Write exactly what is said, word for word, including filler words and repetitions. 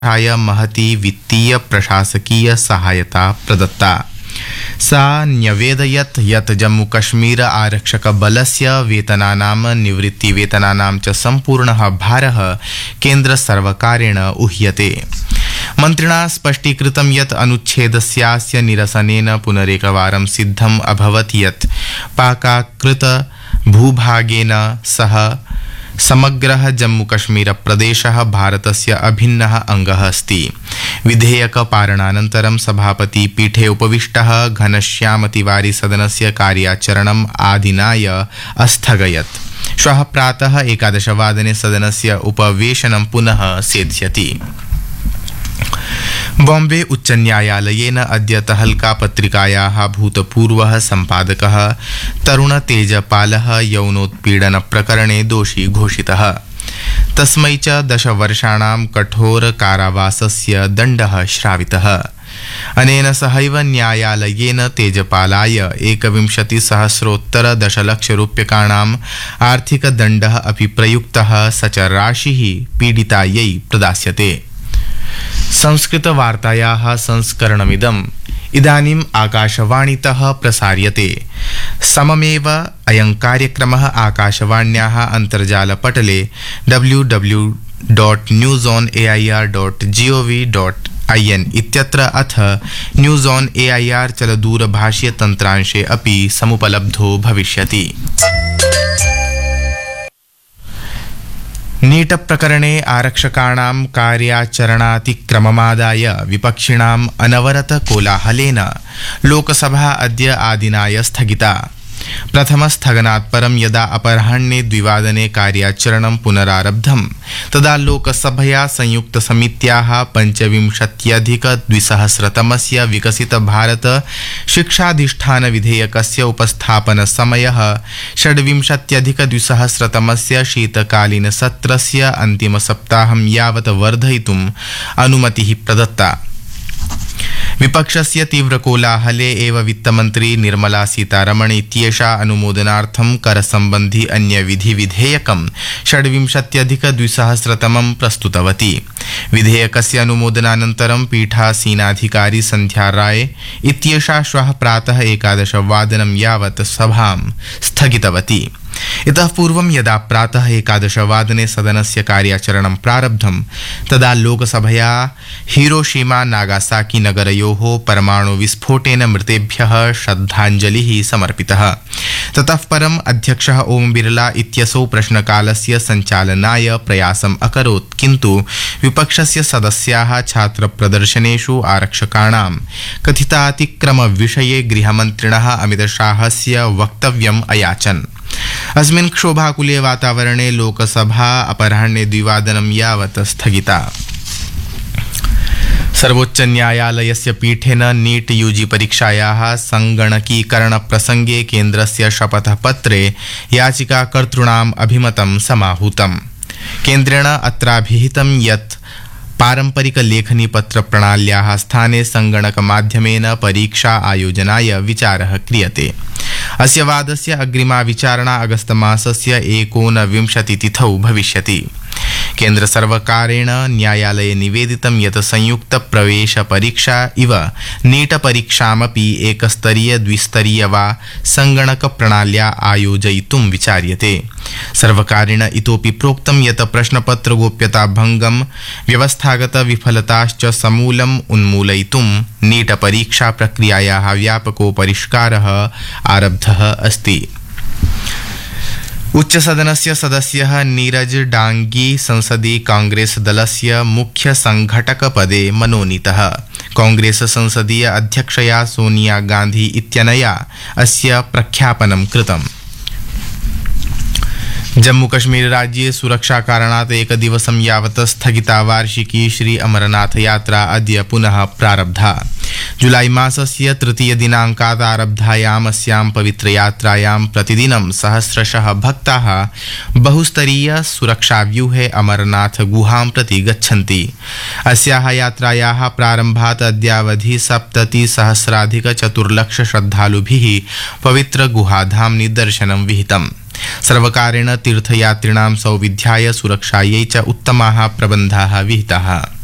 य महती वित्तीय प्रशासकीय सहायता प्रदत्ता। सा न्यवेदयत् यत् जम्मूकश्मीर आरक्षकबलस्य वेतनानां निवृत्तिवेतनानां च सम्पूर्णः भारः केन्द्रसर्वकारेण उह्यते। मन्त्रिणा स्पष्टीकृतं यत् अनुच्छेदस्यास्य निरसनेन पुनरेकवारं सिद्धम् अभवत् यत् पाकाकृत भूभागेन सह समग्रः जम्मूकश्मीर प्रदेशः भारतस्य अभिन्नः अङ्गः अस्ति। विधेयक पारणानन्तरं सभापति पीठे उपविष्टः घनश्याम तिवारी सदनस्य कार्याचरणम् आदिनाय अस्थगयत्। श्वः प्रातः एकादशवादने सदनस्य उपवेशनं पुनः सेत्स्यति। बॉम्बे उच्चन्यायालयेन अद्य तहल्का पत्रिकायाः भूतपूर्वः सम्पादकः तरुण तेजपालः यौनोत्पीडन प्रकरणे दोषी घोषितः। तस्मै च दशवर्षाणां कठोर कारावासस्य दण्डः श्रावितः। अनेन सहैव न्यायालयेन तेजपालाय एकविंशतिसहस्रोत्तर दशलक्षरूप्यकाणाम् आर्थिकदण्डः अपि प्रयुक्तः। स च राशिः पीडितायै प्रदास्यते। संस्कृतवार्तायाः संस्करणमिदम् इदानीम् आकाशवाणीतः प्रसार्यते। सममेव अयं कार्यक्रमः आकाशवाण्याः अन्तर्जालपटले W W dot news on A I R dot G O V dot I N इत्यत्र अथ news on A I R चलदूरभाषीय तन्त्रांशे अपि समुपलब्धो भविष्यति। नीट प्रकरणे आरक्षकाणां कार्याचरणातिक्रममादाय विपक्षिणाम् अनवरत कोलाहलेन लोकसभा अद्य आदिनाय स्थगिता। प्रथमस्थगनात् परं यदा अपराह्णे द्विवादने कार्याचरणं पुनरारब्धं तदा लोकसभया संयुक्तसमित्याः पञ्चविंशत्यधिकद्विसहस्रतमस्य विकसित भारत शिक्षाधिष्ठान विधेयकस्य उपस्थापनसमयः षड्विंशत्यधिकद्विसहस्रतमस्य शीतकालीनसत्रस्य अन्तिमसप्ताहं यावत् वर्धयितुम् अनुमतिः प्रदत्ता। विपक्षस्य तीव्रकोलाहले एव वित्तमन्त्री निर्मला सीतारमण इत्येषा अनुमोदनार्थं करसम्बन्धी अन्यविधिविधेयकं षड्विंशत्यधिकद्विसहस्रतमं प्रस्तुतवती। विधेयकस्य अनुमोदनानन्तरं पीठासीनाधिकारी सन्ध्या राय इत्येषा श्वः प्रातः एकादशवादनं यावत् सभां स्थगितवती। इतः पूर्वं यदा प्रातः एकादशवादने सदनस्य कार्याचरणं प्रारब्धं तदा लोकसभया हिरोशिमा नागासाकी नगरयोः परमाणुविस्फोटेन मृतेभ्यः श्रद्धाञ्जलिः समर्पितः। ततः परम् अध्यक्षः ओम बिरला इत्यसौ प्रश्नकालस्य सञ्चालनाय प्रयासम् अकरोत्, किन्तु विपक्षस्य सदस्याः छात्रप्रदर्शनेषु आरक्षकाणां कथितातिक्रमविषये गृहमन्त्रिणः अमितशाहस्य वक्तव्यम् अयाचन्। अस्मिन् क्षोभाकुले वातावरणे लोकसभा अपराह्णे द्विवादनं यावत् स्थगिता। सर्वोच्चन्यायालयस्य पीठेन नीट यूजी परीक्षायाः संगणकीकरण प्रसंगे केन्द्रस्य शपथपत्रे याचिकाकर्तॄणाम् अभिमतं समाहूतम्। केन्द्रेण अत्राभिहितं यत् पारंपरिक लेखनी पत्र प्रणाल्याः स्थाने संगणकमाध्यमेन परीक्षा आयोजनाय विचारः क्रियते। अस्य वादस्य अग्रिमा विचारणा अगस्त मासस्य एकोनविंशति तिथौ भविष्यति। केन्द्र सर्वकारेण न्यायालये निवेदितं यत् संयुक्त प्रवेश परीक्षा इव नीट परीक्षामपि एकस्तरीय द्विस्तरीय वा संगणक प्रणाल्या आयोजयितुं विचार्यते। सर्वकारेण इतोपि प्रोक्तं यत् प्रश्नपत्र गोप्यता भंगं व्यवस्थागत विफलताश्च समूलम् उन्मूलयितुं नीट परीक्षा प्रक्रियायाः व्यापको परिष्कारः आरब्धः अस्ति। उच्चसदनस्य सदस्यः नीरज डांगी संसदि कांग्रेस दलस्य मुख्य संघटकपदे मनोनीतः। कांग्रेस संसदीय अध्यक्षया सोनिया गांधी इत्यनया अस्य प्रख्यापनं कृतम्। जम्मूकश्मीर राज्ये सुरक्षा कारणात् एकदिवसं यावत् स्थगिता वार्षिकी श्री अमरनाथ यात्रा अद्य पुनः प्रारब्धा। जुलाई मासस्य तृतीय दिनाङ्कात् आरब्धायाम् अस्यां पवित्रयात्रायां प्रतिदिनं सहस्रशः भक्ताः बहुस्तरीय सुरक्षाव्यूहे अमरनाथ गुहां प्रति गच्छन्ति। अस्याः यात्रायाः प्रारम्भात् अद्यावधि सप्ततिसहस्राधिक चतुर्लक्ष श्रद्धालुभिः पवित्र गुहाधाम्नि दर्शनं विहितम्। सर्वकारेण तीर्थयात्रिणां सौविध्याय सुरक्षायै च उत्तमाः प्रबन्धाः विहिताः।